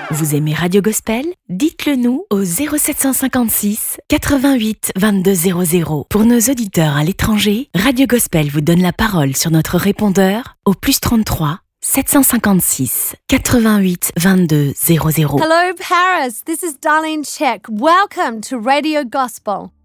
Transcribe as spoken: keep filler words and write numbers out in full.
Vous aimez Radio Gospel? Dites-le nous au zéro sept cent cinquante-six quatre-vingt-huit vingt-deux zéro zéro. Pour nos auditeurs à l'étranger, Radio Gospel vous donne la parole sur notre répondeur au plus trente-trois sept cent cinquante-six quatre-vingt-huit vingt-deux zéro zéro. Hello Paris, this is Darlene Check. Welcome to Radio Gospel.